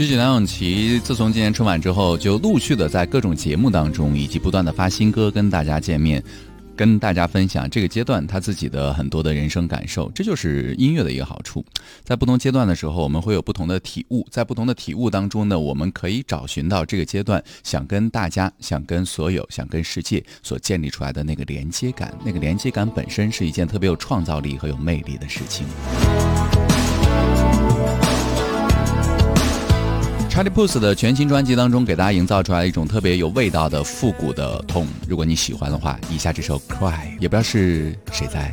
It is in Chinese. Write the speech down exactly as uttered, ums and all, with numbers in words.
徐锦梁咏琪自从今年春晚之后，就陆续的在各种节目当中，以及不断的发新歌跟大家见面，跟大家分享这个阶段他自己的很多的人生感受。这就是音乐的一个好处，在不同阶段的时候，我们会有不同的体悟，在不同的体悟当中呢，我们可以找寻到这个阶段想跟大家、想跟所有、想跟世界所建立出来的那个连接感。那个连接感本身是一件特别有创造力和有魅力的事情。Charlie Puth 的全新专辑当中给大家营造出来一种特别有味道的复古的痛，如果你喜欢的话，以下这首 Cry 也不知道是谁在